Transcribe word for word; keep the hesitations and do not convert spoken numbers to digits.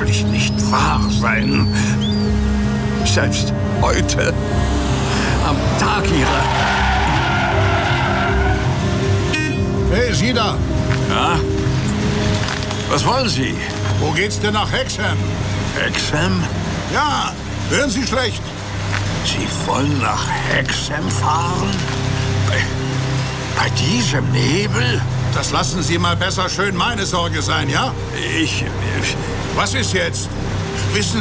natürlich nicht wahr sein. Selbst heute, am Tag ihrer... Hey, Sie da! Ja? Was wollen Sie? Wo geht's denn nach Hexham? Hexham? Ja, hören Sie schlecht. Sie wollen nach Hexham fahren? Bei, bei diesem Nebel? Das lassen Sie mal besser schön meine Sorge sein, ja? Ich... ich Was ist jetzt? Wissen